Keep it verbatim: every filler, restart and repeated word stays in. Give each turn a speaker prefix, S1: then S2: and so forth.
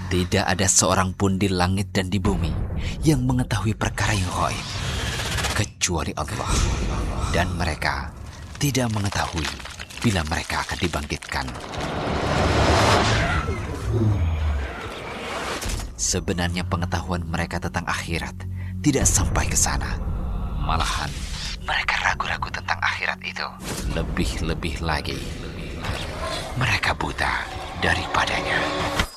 S1: Tidak ada seorang pun di langit dan di bumi yang mengetahui perkara yang gaib kecuali Allah. Dan mereka tidak mengetahui bila mereka akan dibangkitkan. Sebenarnya pengetahuan mereka tentang akhirat tidak sampai ke sana. Malahan mereka ragu-ragu tentang akhirat itu. Lebih-lebih lagi, mereka buta daripadanya.